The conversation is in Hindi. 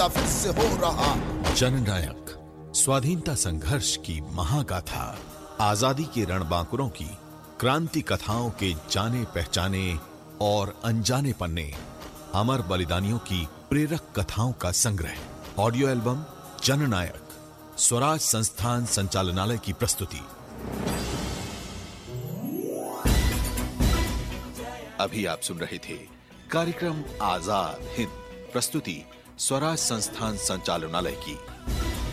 फैसला फिर से हो रहा। जननायक, स्वाधीनता संघर्ष की महागाथा, आजादी के रणबांकुरों की क्रांति कथाओं के जाने पहचाने और अनजाने पन्ने, अमर बलिदानियों की प्रेरक कथाओं का संग्रह। ऑडियो एल्बम जननायक, स्वराज संस्थान संचालनालय की प्रस्तुति। अभी आप सुन रहे थे कार्यक्रम आजाद हिंद, प्रस्तुति स्वराज संस्थान संचालनालय की।